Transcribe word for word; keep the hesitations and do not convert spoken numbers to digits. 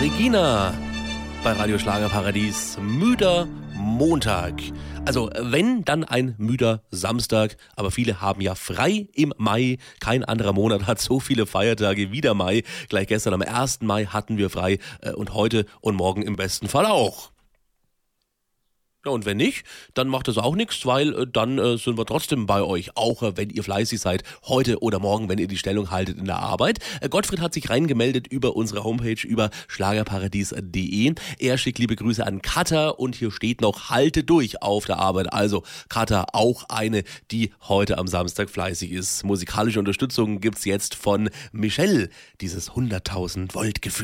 Regina bei Radio Schlagerparadies. Müder Montag. Also wenn, dann ein müder Samstag. Aber viele haben ja frei im Mai. Kein anderer Monat hat so viele Feiertage wie der Mai. Gleich gestern am ersten Mai hatten wir frei und heute und morgen im besten Fall auch. Ja, und wenn nicht, dann macht das auch nichts, weil äh, dann äh, sind wir trotzdem bei euch, auch äh, wenn ihr fleißig seid, heute oder morgen, wenn ihr die Stellung haltet in der Arbeit. Äh, Gottfried hat sich reingemeldet über unsere Homepage, über schlagerparadies punkt de. Er schickt liebe Grüße an Katha und hier steht noch, halte durch auf der Arbeit. Also Katha, auch eine, die heute am Samstag fleißig ist. Musikalische Unterstützung gibt's jetzt von Michelle, dieses hunderttausend Volt Gefühl.